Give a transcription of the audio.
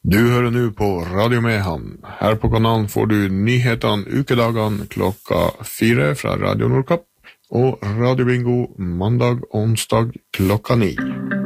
Du hører nå på Radio Mehamn. Her på kanalen får du nyhetene ukedagene klokka 4 fra Radio Nordkapp og Radio Bingo mandag og onsdag klokka 9.